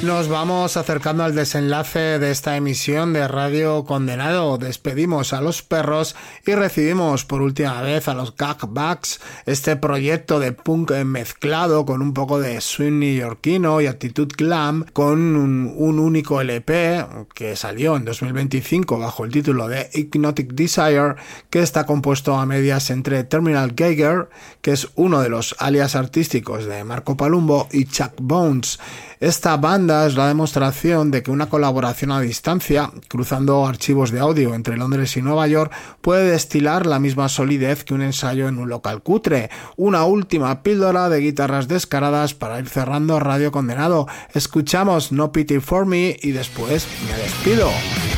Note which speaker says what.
Speaker 1: Nos vamos acercando al desenlace de esta emisión de Radio Condenado. Despedimos a los perros y recibimos por última vez a los Gagbags, este proyecto de punk mezclado con un poco de swing neoyorquino y actitud glam, con un único LP que salió en 2025 bajo el título de Hypnotic Desire, que está compuesto a medias entre Terminal Geiger, que es uno de los alias artísticos de Marco Palumbo, y Chuck Bones. Esta banda es la demostración de que una colaboración a distancia, cruzando archivos de audio entre Londres y Nueva York, puede destilar la misma solidez que un ensayo en un local cutre. Una última píldora de guitarras descaradas para ir cerrando Radio Condenado. Escuchamos No Pity For Me y después me despido.